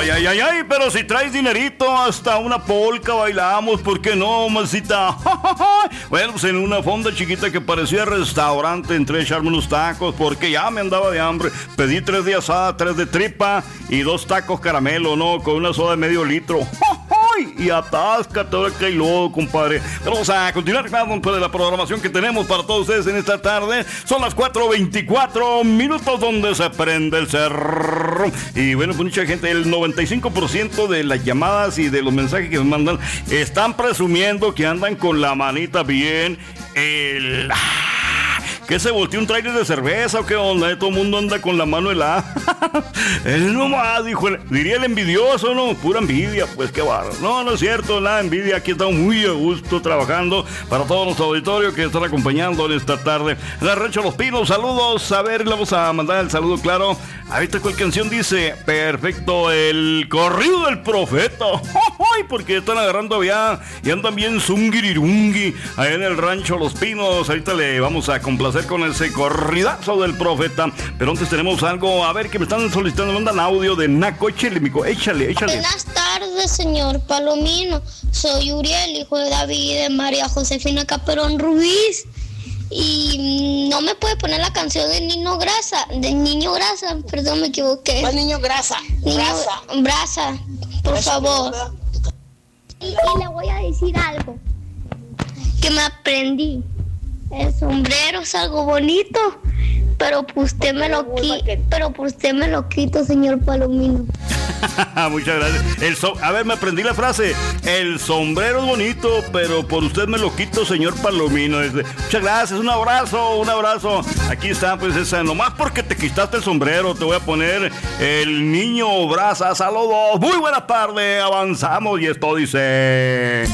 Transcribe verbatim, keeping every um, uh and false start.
Ay, ay, ay, ay, pero si traes dinerito, hasta una polca bailamos, ¿por qué no, masita? Bueno, pues en una fonda chiquita que parecía restaurante entré a echarme unos tacos porque ya me andaba de hambre. Pedí tres de asada, tres de tripa y dos tacos caramelo, ¿no? Con una soda de medio litro. Y atáscate ahora que hay lodo, compadre. Pero vamos a continuar con la programación que tenemos para todos ustedes en esta tarde. Son las cuatro veinticuatro minutos donde se prende el cerro. Y bueno, pues mucha gente, el noventa y cinco por ciento de las llamadas y de los mensajes que me mandan están presumiendo que andan con la manita bien. El... ¿Qué se volteó un trailer de cerveza o qué onda? Todo el mundo anda con la mano helada. Él nomás, dijo, diría el envidioso, ¿no? Pura envidia, pues qué barro. No, no es cierto, nada de envidia. Aquí estamos muy a gusto trabajando para todo nuestro auditorio que están acompañando en esta tarde. En el Rancho Los Pinos, saludos. A ver, le vamos a mandar el saludo, claro. Ahorita cuál canción dice, perfecto, el corrido del profeta. ¡Ay! Porque están agarrando ya y andan bien zungirirungi allá en el Rancho Los Pinos. Ahorita le vamos a complacer con ese corridazo del profeta. Pero antes tenemos algo, a ver, que me están solicitando, me mandan audio de Naco. Échale, mico, échale, échale. Buenas tardes, señor Palomino. Soy Uriel, hijo de David, de María Josefina Caperón Ruiz. Y no me puede poner la canción de Niño Grasa, de Niño Grasa, perdón, me equivoqué. ¿Cuál Niño Grasa? Niño Grasa. Brasa, por Eso, favor. ¿verdad? Y, y le voy a decir algo que me aprendí. El sombrero es algo bonito, pero pues usted me lo quita, pero pues usted me lo quita, señor Palomino. Muchas gracias. El so- a ver, me aprendí la frase. El sombrero es bonito, pero por usted me lo quito, señor Palomino. Muchas gracias, un abrazo, un abrazo. Aquí está, pues esa, nomás porque te quitaste el sombrero, te voy a poner el Niño Brasa. Saludos, muy buena tarde, avanzamos y esto dice...